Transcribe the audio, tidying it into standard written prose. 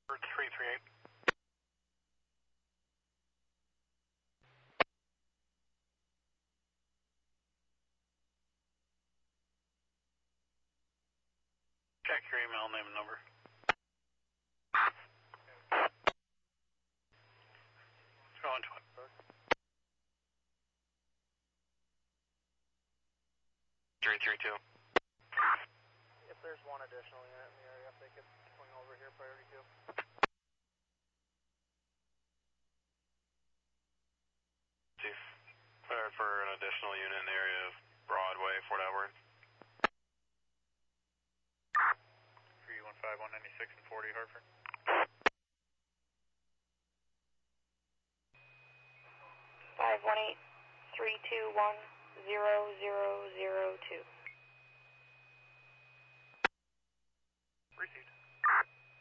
338. Check your email, name and number. 332. If there's one additional unit in the area, if they could swing over here, priority 2. Clear for an additional unit in the area of Broadway, Fort Edward. 315, 196 and 40, Hartford. 518-321-0002.